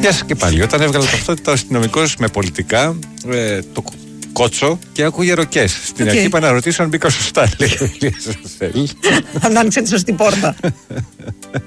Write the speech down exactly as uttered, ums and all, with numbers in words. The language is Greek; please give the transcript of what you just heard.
Γεια σας και πάλι. Όταν έβγαλε ταυτότητα ο αστυνομικός με πολιτικά, ε, το κότσο και άκουγε ροκές. Στην okay. αρχή είπα να ρωτήσω αν μπήκα σωστά, λέει ο Ηλίας Ασέλ. Αν άνοιξε τη σωστή πόρτα.